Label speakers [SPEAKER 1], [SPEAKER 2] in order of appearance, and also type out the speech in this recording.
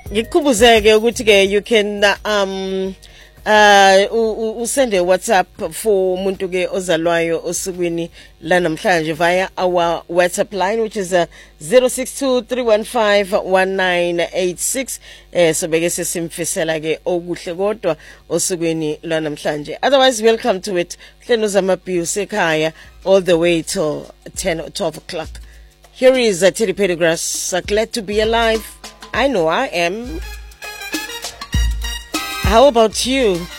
[SPEAKER 1] ngikukhubuzeke ukuthi ke you can usend a WhatsApp for umuntu ke ozalwayo osukwini la namhlanje via our WhatsApp line, which is 0623151986. So beke sesimfisela ke okuhle kodwa osukwini la namhlanje. Otherwise, welcome to it. Hlelo zamapiu sekhaya all the way till 10 or 12 o'clock. Here is Teddy Pendergrass. Glad to be alive. I know I am. How about you?